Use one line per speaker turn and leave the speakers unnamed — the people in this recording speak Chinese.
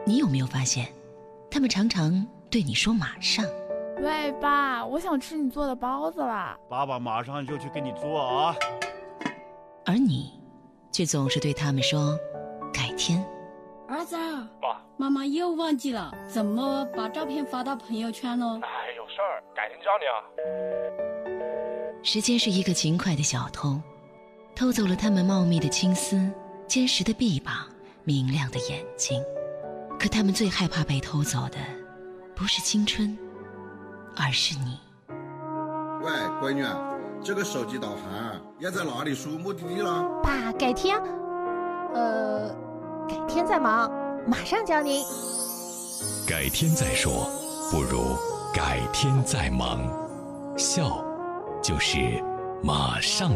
你有没有发现，他们常常对你说马上。
喂，爸，我想吃你做的包子啦。
爸爸马上就去给你做啊。
而你却总是对他们说改天。
儿子，
爸，
妈妈又忘记了怎么把照片发到朋友圈喽。
有事儿，改天教你啊。
时间是一个勤快的小偷，偷走了他们茂密的青丝、坚实的臂膀、明亮的眼睛。可他们最害怕被偷走的，不是青春，而是你。
喂，闺女，这个手机导航要在哪里输目的地了？
爸，改天再忙，马上教您。
改天再说，不如改天再忙。笑，就是马上